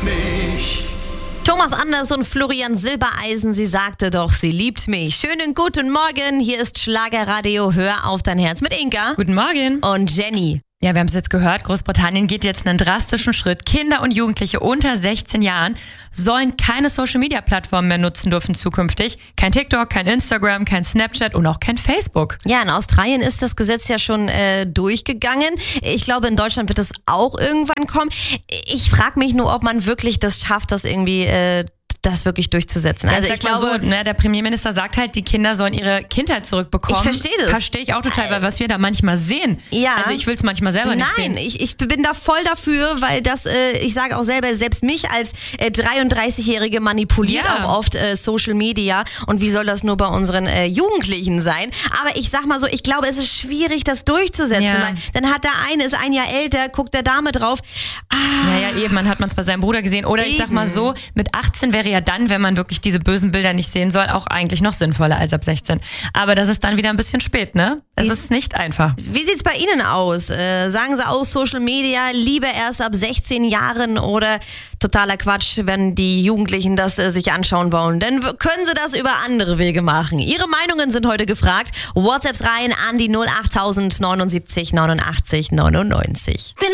mich. Thomas Anders und Florian Silbereisen, sie sagte doch, sie liebt mich. Schönen guten Morgen, hier ist Schlagerradio, hör auf dein Herz mit Inka. Guten Morgen. Und Jenny. Ja, wir haben es jetzt gehört, Großbritannien geht jetzt einen drastischen Schritt. Kinder und Jugendliche unter 16 Jahren sollen keine Social-Media-Plattformen mehr nutzen dürfen zukünftig. Kein TikTok, kein Instagram, kein Snapchat und auch kein Facebook. Ja, in Australien ist das Gesetz ja schon durchgegangen. Ich glaube, in Deutschland wird es auch irgendwann kommen. Ich frage mich nur, ob man wirklich das schafft, das irgendwie das wirklich durchzusetzen. Also ich glaube, so, der Premierminister sagt halt, die Kinder sollen ihre Kindheit zurückbekommen. Ich verstehe das. Verstehe ich auch total, weil was wir da manchmal sehen. Ja. Also ich will es manchmal selber nicht sehen. Nein, ich bin da voll dafür, weil das, ich sage auch selber, selbst mich als 33-Jährige manipuliert auch oft Social Media. Und wie soll das nur bei unseren Jugendlichen sein? Aber ich sag mal so, ich glaube, es ist schwierig, das durchzusetzen. Ja. Weil dann hat der eine, ist ein Jahr älter, guckt der Dame drauf. Ja, eben, man hat es bei seinem Bruder gesehen. Oder ich sag mal so, mit 18 wäre ja dann, wenn man wirklich diese bösen Bilder nicht sehen soll, auch eigentlich noch sinnvoller als ab 16. Aber das ist dann wieder ein bisschen spät, ne? Es ist nicht einfach. Wie sieht's bei Ihnen aus? Sagen Sie auch Social Media lieber erst ab 16 Jahren oder totaler Quatsch, wenn die Jugendlichen das sich anschauen wollen? Dann können Sie das über andere Wege machen. Ihre Meinungen sind heute gefragt. WhatsApps rein an die 08000 79 89 99.